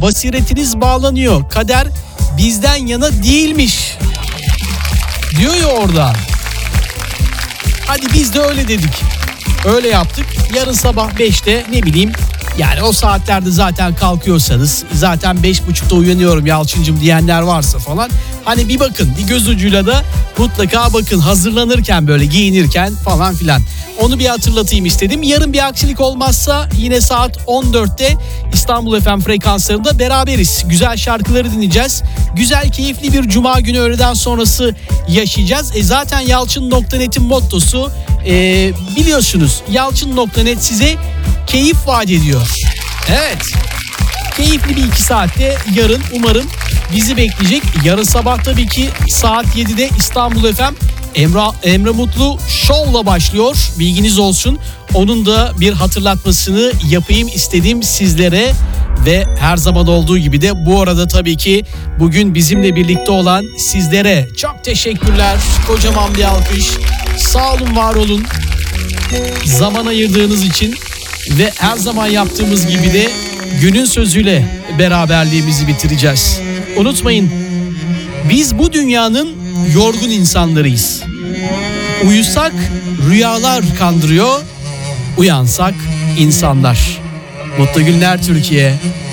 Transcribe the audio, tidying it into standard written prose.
basiretiniz bağlanıyor. Kader bizden yana değilmiş diyor ya orada. Hadi biz de öyle dedik. Öyle yaptık. Yarın sabah 5'te ne bileyim, yani o saatlerde zaten kalkıyorsanız, zaten 5.30'da uyanıyorum Yalçıncım diyenler varsa falan, hani bir bakın, bir göz ucuyla da mutlaka bakın, hazırlanırken, böyle giyinirken falan filan. Onu bir hatırlatayım istedim. Yarın bir aksilik olmazsa yine saat 14'te İstanbul FM frekanslarında beraberiz. Güzel şarkıları dinleyeceğiz. Güzel, keyifli bir cuma günü öğleden sonrası yaşayacağız. Zaten Yalçın.net'in mottosu biliyorsunuz. Yalçın.net size keyif vaat ediyor. Evet. Keyifli bir 2 saatte yarın umarım bizi bekleyecek. Yarın sabah tabii ki saat 7'de İstanbul FM Emre Mutlu Show'la başlıyor. Bilginiz olsun. Onun da bir hatırlatmasını yapayım istedim sizlere. Ve her zaman olduğu gibi de bu arada tabii ki bugün bizimle birlikte olan sizlere çok teşekkürler. Kocaman bir alkış. Sağ olun, var olun. Zaman ayırdığınız için ve her zaman yaptığımız gibi de günün sözüyle beraberliğimizi bitireceğiz. Unutmayın, biz bu dünyanın yorgun insanlarıyız. Uyusak rüyalar kandırıyor, uyansak insanlar. Mutlu günler Türkiye.